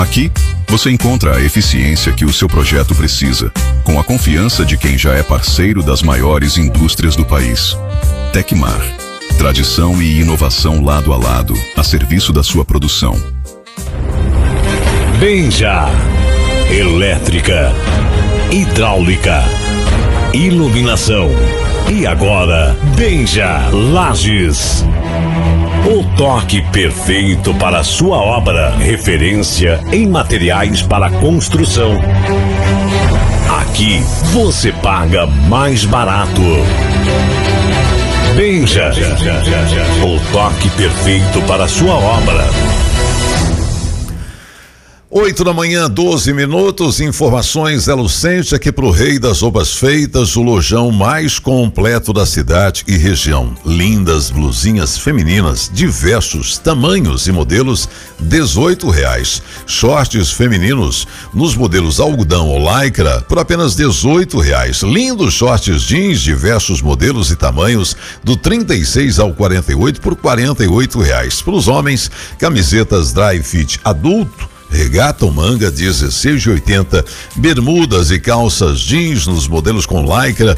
Aqui, você encontra a eficiência que o seu projeto precisa, com a confiança de quem já é parceiro das maiores indústrias do país. Tecmar. Tradição e inovação lado a lado, a serviço da sua produção. Benja. Elétrica, hidráulica, iluminação. E agora, Benja Lages. O toque perfeito para a sua obra. Referência em materiais para construção. Aqui você paga mais barato. Benja. O toque perfeito para a sua obra. 8 da manhã, 12 minutos, informações Zé Lucente aqui pro Rei das Roupas Feitas, o lojão mais completo da cidade e região. Lindas blusinhas femininas, diversos tamanhos e modelos, R$18. Shorts femininos nos modelos algodão ou lycra por apenas R$18. Lindos shorts jeans, diversos modelos e tamanhos, do 36 ao 48 por R$48. Para os homens, camisetas dry fit adulto, regata ou manga, R$16,80. Bermudas e calças jeans nos modelos com lycra,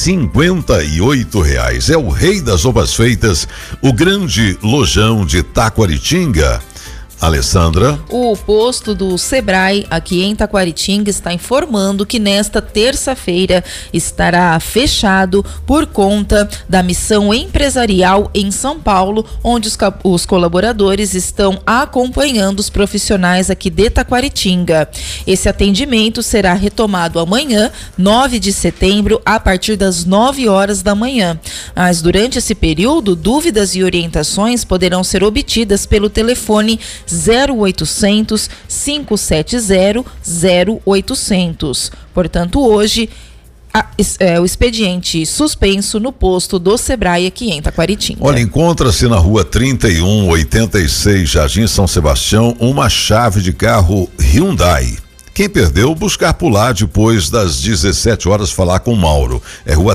R$58. É o Rei das Roupas Feitas, o grande lojão de Taquaritinga. Alessandra. O posto do Sebrae aqui em Taquaritinga está informando que nesta terça-feira estará fechado por conta da missão empresarial em São Paulo, onde os colaboradores estão acompanhando os profissionais aqui de Taquaritinga. Esse atendimento será retomado amanhã, 9 de setembro, a partir das 9 horas da manhã. Mas durante esse período, dúvidas e orientações poderão ser obtidas pelo telefone 0800 570 0800. Portanto, hoje o expediente suspenso no posto do Sebrae aqui em Taquaritinga. Olha, encontra-se na rua 3186, Jardim São Sebastião, uma chave de carro Hyundai. Quem perdeu, buscar por lá depois das 17 horas, falar com o Mauro. É rua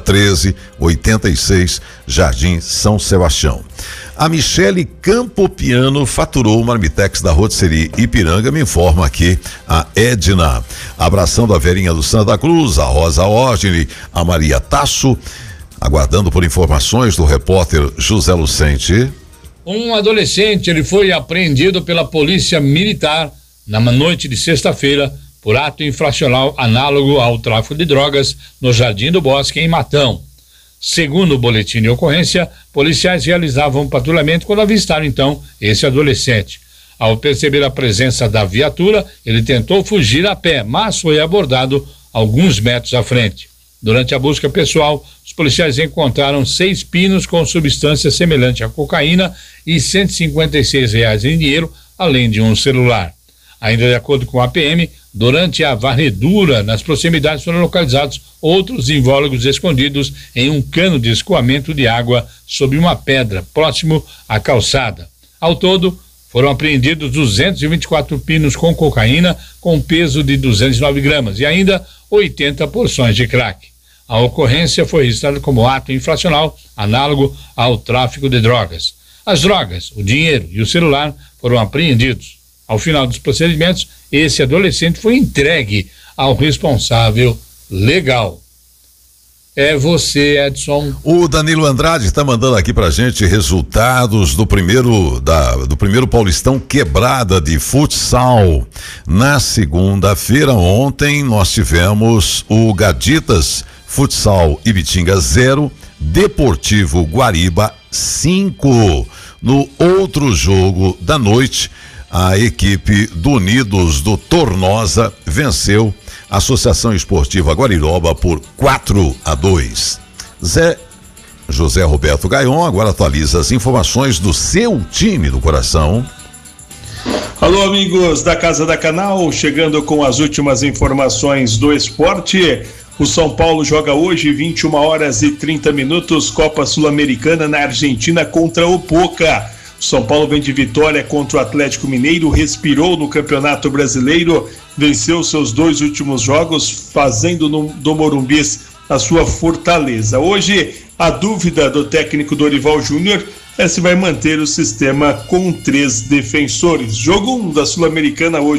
1386, Jardim São Sebastião. A Michele Campopiano faturou o Marmitex da Rotisserie Ipiranga, me informa aqui a Edna. Abraçando a Verinha do Santa Cruz, a Rosa Ordine, a Maria Tasso, aguardando por informações do repórter José Lucente. Um adolescente, ele foi apreendido pela Polícia Militar na noite de sexta-feira por ato infracional análogo ao tráfico de drogas no Jardim do Bosque, em Matão. Segundo o boletim de ocorrência, policiais realizavam um patrulhamento quando avistaram então esse adolescente. Ao perceber a presença da viatura, ele tentou fugir a pé, mas foi abordado alguns metros à frente. Durante a busca pessoal, os policiais encontraram 6 pinos com substância semelhante à cocaína e R$156 em dinheiro, além de um celular. Ainda de acordo com a PM, durante a varredura nas proximidades foram localizados outros invólucros escondidos em um cano de escoamento de água sob uma pedra próximo à calçada. Ao todo, foram apreendidos 224 pinos com cocaína com peso de 209 gramas e ainda 80 porções de crack. A ocorrência foi registrada como ato infracional análogo ao tráfico de drogas. As drogas, o dinheiro e o celular foram apreendidos. Ao final dos procedimentos, esse adolescente foi entregue ao responsável legal. É você, Edson. O Danilo Andrade está mandando aqui pra gente resultados do primeiro Paulistão Quebrada de futsal. Na segunda-feira, ontem, nós tivemos o Gaditas Futsal Ibitinga 0, Deportivo Guariba 5. No outro jogo da noite, a equipe do Unidos do Tornosa venceu a Associação Esportiva Guariroba por 4-2. José Roberto Gaion agora atualiza as informações do seu time do coração. Alô, amigos da Casa da Canal, chegando com as últimas informações do esporte. O São Paulo joga hoje 21h30, Copa Sul-Americana na Argentina contra o Boca. São Paulo vem de vitória contra o Atlético Mineiro, respirou no Campeonato Brasileiro, venceu seus 2 últimos jogos, fazendo do Morumbi a sua fortaleza. Hoje, a dúvida do técnico Dorival Júnior é se vai manter o sistema com 3 defensores. Jogo 1 da Sul-Americana hoje.